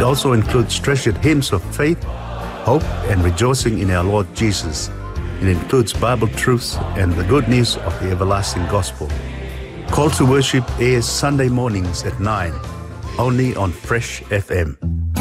also includes treasured hymns of faith, hope, and rejoicing in our Lord Jesus. It includes Bible truths and the good news of the everlasting gospel. Call to Worship airs Sunday mornings at 9, only on Fresh FM.